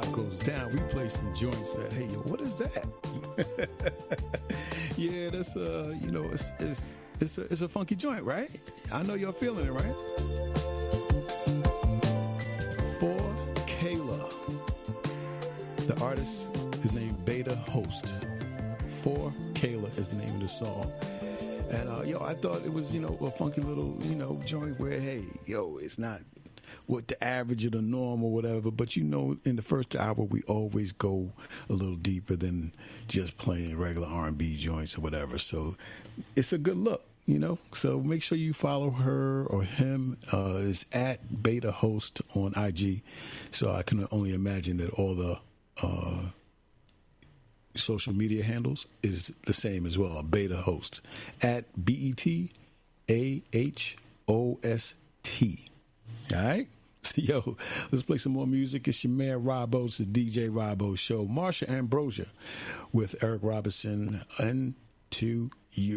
goes down. We play some joints that, hey, yo, what is that? Yeah, that's you know, it's a funky joint, right? I know you're feeling it, right? For Kayla, the artist is named Beta Host. For Kayla is the name of the song. And yo, I thought it was, you know, a funky little, you know, joint where, hey, yo, it's not what the average or the norm or whatever, but you know, in the first hour we always go a little deeper than just playing regular R&B joints or whatever. So it's a good look, you know. So make sure you follow her or him. It's at Beta Host on IG. So I can only imagine that all the social media handles is the same as well. Beta Host at BETAHOST. All right. Yo, let's play some more music. It's your man Robbo. It's the DJ Robbo Show. Marsha Ambrosia with Eric Robinson. Unto You.